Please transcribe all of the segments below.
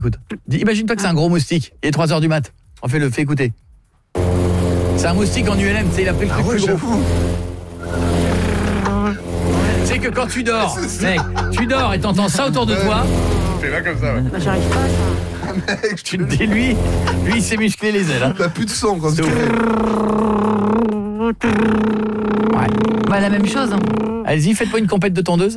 Écoute, imagine-toi que c'est un gros moustique. Il est 3h du mat. Fais écouter. C'est un moustique en ULM, tu sais, il a pris le truc plus gros. Tu sais que quand tu dors, mec, tu dors et t'entends ça autour de toi. Fais là comme ça, ouais. Bah, j'arrive pas à ça. Mec, Tu te dis, lui, il s'est musclé les ailes. Hein. t'as plus de son quand tu Ouais. Bah, la même chose. Hein. Allez-y, faites-moi une compète de tondeuse.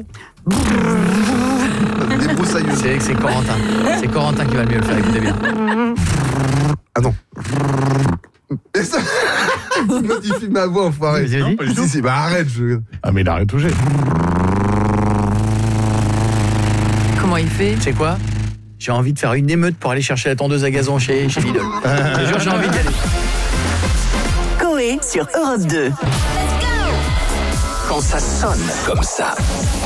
débroussailleuse. C'est Corentin. C'est Corentin qui va le mieux le faire, écoutez bien. Ah non. Et ça modifie ma voix, enfoiré. Vas-y, vas-y. Non, si, bah arrête. Ah mais il a retouché. Comment il fait? Tu sais quoi? J'ai envie de faire une émeute pour aller chercher la tondeuse à gazon chez Lidl. Je te jure, j'ai envie d'y aller. Coé sur Europe 2. Quand ça sonne comme ça.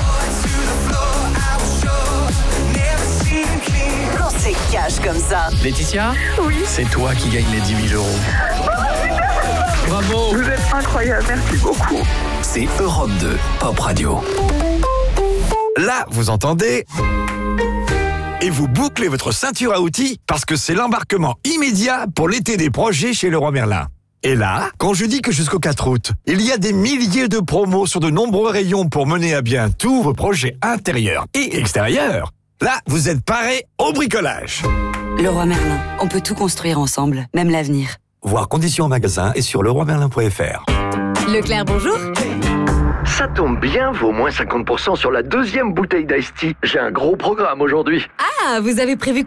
Quand c'est cash comme ça. Laetitia? Oui. C'est toi qui gagne les 10 000 euros. Bravo. Vous êtes incroyable, merci beaucoup. C'est Europe 2, Pop Radio. Là, vous entendez? Et vous bouclez votre ceinture à outils parce que c'est l'embarquement immédiat pour l'été des projets chez Leroy Merlin. Et là, quand je dis que jusqu'au 4 août, il y a des milliers de promos sur de nombreux rayons pour mener à bien tous vos projets intérieurs et extérieurs, là, vous êtes parés au bricolage. Leroy Merlin, on peut tout construire ensemble, même l'avenir. Voir conditions en magasin et sur leroymerlin.fr. Leclerc, bonjour. Ça tombe bien, vaut moins 50% sur la deuxième bouteille d'Ice Tea. J'ai un gros programme aujourd'hui. Ah, vous avez prévu quoi ?